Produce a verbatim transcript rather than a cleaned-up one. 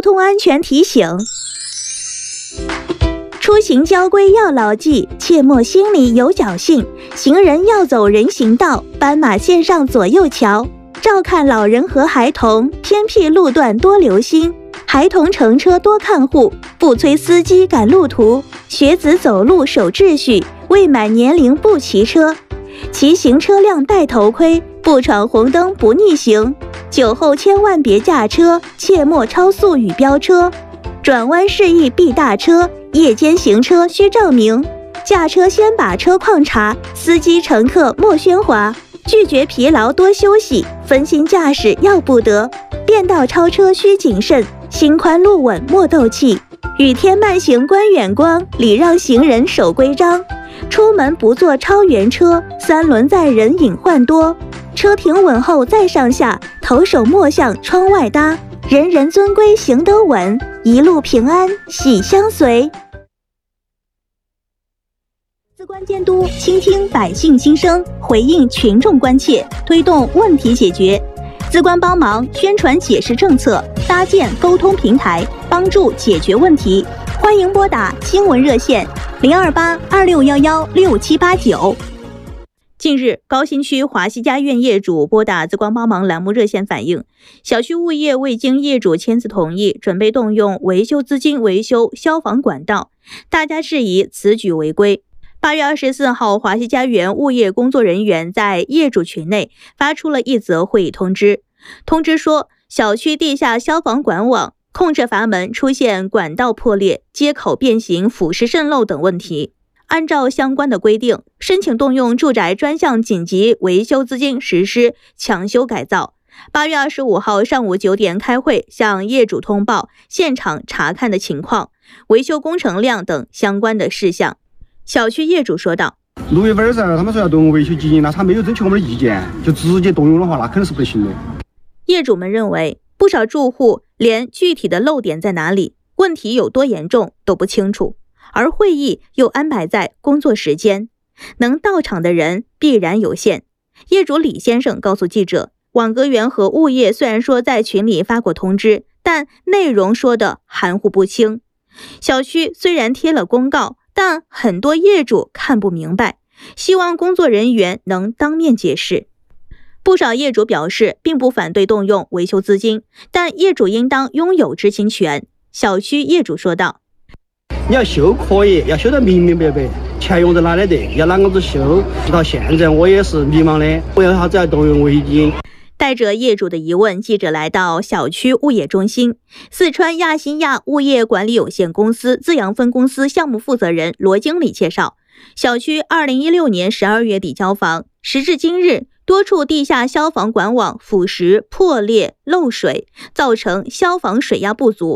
通安全提醒：出行交规要牢记，切莫心里有侥幸。行人要走人行道，斑马线上左右瞧。照看老人和孩童，偏僻路段多留心。孩童乘车多看护，不催司机赶路途。学子走路守秩序，未满年龄不骑车。骑行车辆戴头盔，不闯红灯不逆行。酒后千万别驾车，切莫超速与飙车。转弯示意避大车，夜间行车需照明。驾车先把车况查，司机乘客莫喧哗。拒绝疲劳多休息，分心驾驶要不得。变道超车需谨慎，心宽路稳莫斗气。雨天慢行观远光，礼让行人守规章。出门不坐超员车，三轮载人隐患多。车停稳后再上下，头手莫向窗外搭。人人遵规行得稳，一路平安喜相随。资关监督倾听百姓心声，回应群众关切，推动问题解决。资关帮忙宣传解释政策，搭建沟通平台，帮助解决问题。欢迎拨打新闻热线零二八二六幺幺六七八九。近日，高新区华西家苑业主拨打资关帮忙栏目热线反映，小区物业未经业主签字同意，准备动用维修资金维修消防管道，大家质疑此举违规。八月二十四号，华西家园物业工作人员在业主群内发出了一则会议通知。通知说，小区地下消防管网控制阀门出现管道破裂、接口变形、腐蚀渗漏等问题。按照相关的规定，申请动用住宅专项紧急维修资金实施抢修改造。八月二十五号上午九点开会，向业主通报现场查看的情况、维修工程量等相关的事项。小区业主说道： 六月份的时候，他们说要动用维修基金，那他没有征求我们的意见，就直接动用的话，那肯定是不行的。 业主们认为，不少住户连具体的漏点在哪里、问题有多严重都不清楚，而会议又安排在工作时间，能到场的人必然有限。业主李先生告诉记者，网格员和物业虽然说在群里发过通知，但内容说的含糊不清。小区虽然贴了公告，但很多业主看不明白，希望工作人员能当面解释。不少业主表示并不反对动用维修资金，但业主应当拥有知情权。小区业主说道： 你要修可以，要修得明明白白，钱用在哪里的，要啷个子修。到现在我也是迷茫的，为啥子要动用维金？ 带着业主的疑问，记者来到小区物业中心。四川亚新亚物业管理有限公司资阳分公司项目负责人罗经理介绍，小区二零一六年十二月底交房，时至今日，多处地下消防管网腐蚀、破裂、漏水，造成消防水压不足，